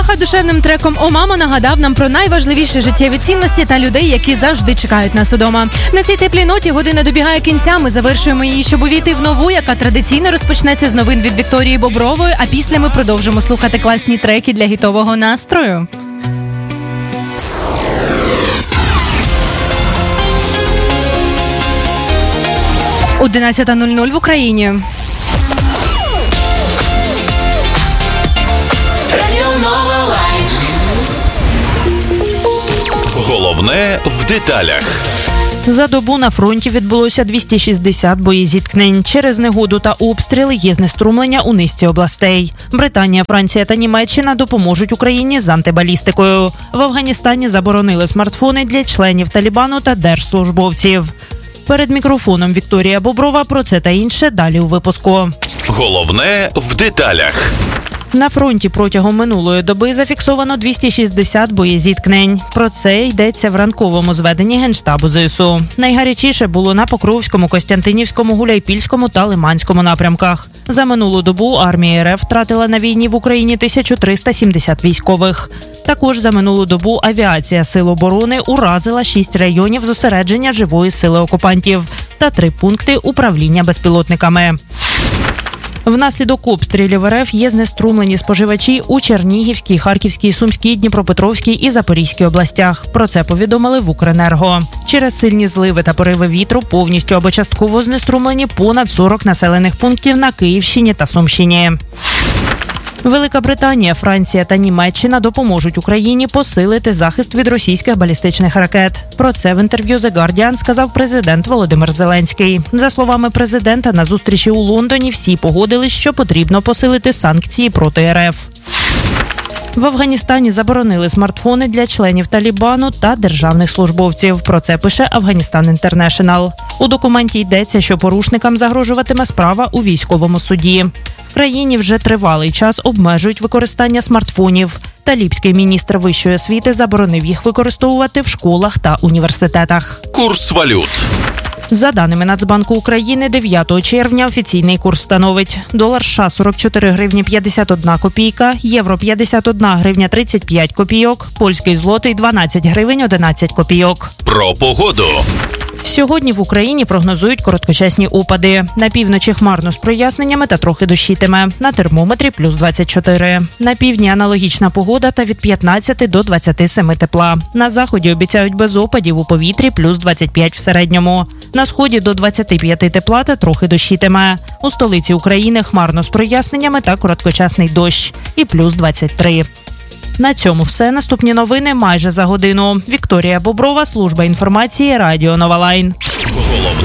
Льоха душевним треком «О, мамо» нагадав нам про найважливіші життєві цінності та людей, які завжди чекають нас удома. На цій теплій ноті година добігає кінця. Ми завершуємо її, щоб увійти в нову, яка традиційно розпочнеться з новин від Вікторії Бобрової, а після ми продовжимо слухати класні треки для гітового настрою. 11:00 в Україні. Головне в деталях. За добу на фронті відбулося 260 боєзіткнень. Через негоду та обстріли є знеструмлення у низці областей. Британія, Франція та Німеччина допоможуть Україні з антибалістикою. В Афганістані заборонили смартфони для членів Талібану та держслужбовців. Перед мікрофоном Вікторія Боброва. Про це та інше далі у випуску. Головне в деталях. На фронті протягом минулої доби зафіксовано 260 боєзіткнень. Про це йдеться в ранковому зведенні Генштабу ЗСУ. Найгарячіше було на Покровському, Костянтинівському, Гуляйпільському та Лиманському напрямках. За минулу добу армія РФ втратила на війні в Україні 1370 військових. Також за минулу добу авіація Сил оборони уразила 6 районів зосередження живої сили окупантів та 3 пункти управління безпілотниками. Внаслідок обстрілів РФ є знеструмлені споживачі у Чернігівській, Харківській, Сумській, Дніпропетровській і Запорізькій областях. Про це повідомили в Укренерго. Через сильні зливи та пориви вітру повністю або частково знеструмлені понад 40 населених пунктів на Київщині та Сумщині. Велика Британія, Франція та Німеччина допоможуть Україні посилити захист від російських балістичних ракет. Про це в інтерв'ю The Guardian сказав президент Володимир Зеленський. За словами президента, на зустрічі у Лондоні всі погодились, що потрібно посилити санкції проти РФ. В Афганістані заборонили смартфони для членів Талібану та державних службовців. Про це пише Афганістан Інтернешнл. У документі йдеться, що порушникам загрожуватиме справа у військовому суді. В країні вже тривалий час обмежують використання смартфонів. Талібський міністр вищої освіти заборонив їх використовувати в школах та університетах. Курс валют. За даними Нацбанку України, 9 червня офіційний курс становить: долар США – 44 гривні 51 копійка, євро – 51 гривня 35 копійок, польський злотий – 12 гривень 11 копійок. Про погоду. Сьогодні в Україні прогнозують короткочасні опади. На півночі хмарно з проясненнями та трохи дощитиме. На термометрі плюс 24. На півдні аналогічна погода та від 15 до 27 тепла. На заході обіцяють без опадів, у повітрі плюс 25 в середньому. На сході до 25 тепла та трохи дощитиме. У столиці України хмарно з проясненнями та короткочасний дощ. І плюс 23. На цьому все. Наступні новини майже за годину. Вікторія Боброва, служба інформації, Радіо Нова Лайн.